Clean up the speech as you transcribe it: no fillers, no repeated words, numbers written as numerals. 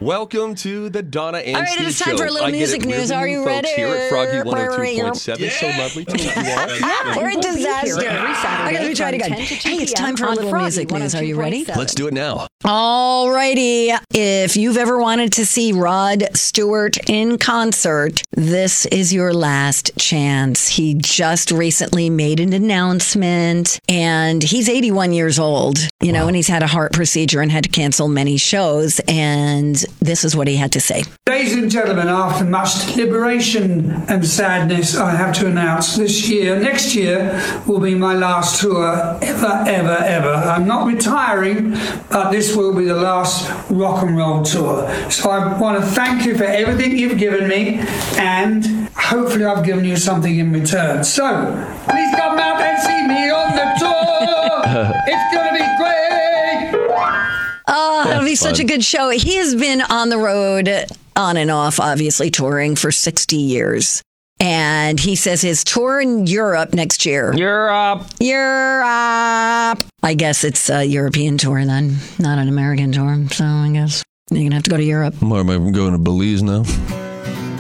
Welcome to the Donna and All right, Steve it's time Show. for a little I get music it, news. really, Are you folks ready? Here at Froggy 102.7. So lovely to meet you all. Yeah, we're a disaster. Every Saturday Okay, let me try it from again. 10 to 2 Hey, it's p.m. time for a on little Froggy music news. Are you ready? 102.7. Let's do it now. All righty. If you've ever wanted to see Rod Stewart in concert, this is your last chance. He just recently made an announcement, and he's 81 years old, and he's had a heart procedure and had to cancel many shows, and this is what he had to say. Ladies and gentlemen, after much deliberation and sadness, I have to announce next year will be my last tour ever. I'm not retiring, but this will be the last rock and roll tour. So I want to thank you for everything you've given me, and hopefully I've given you something in return. So please come out and see me on the tour. It's going to be great. Oh, that'll be such a good show. He has been on the road on and off, obviously touring for 60 years. And he says his tour in Europe next year. Europe. I guess it's a European tour then, not an American tour. So I guess you're going to have to go to Europe. Am I going to Belize now?